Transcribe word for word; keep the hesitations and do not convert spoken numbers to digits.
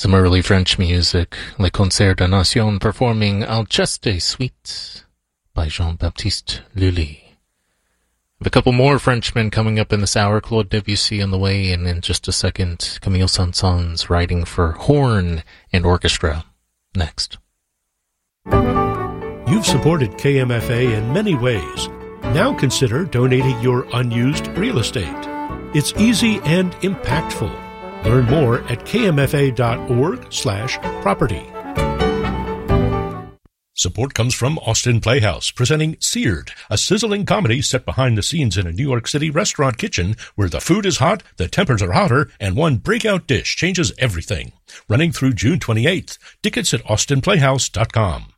Some early French music, Le Concert de Nation performing Alceste Suite by Jean-Baptiste Lully. A couple more Frenchmen coming up in this hour. Claude Debussy on the way, and in just a second, Camille Saint-Saëns writing for horn and orchestra. Next. You've supported K M F A in many ways. Now consider donating your unused real estate. It's easy and impactful. Learn more at kmfa.org slash property. Support comes from Austin Playhouse, presenting Seared, a sizzling comedy set behind the scenes in a New York City restaurant kitchen where the food is hot, the tempers are hotter, and one breakout dish changes everything. Running through June twenty-eighth. Tickets at austin playhouse dot com.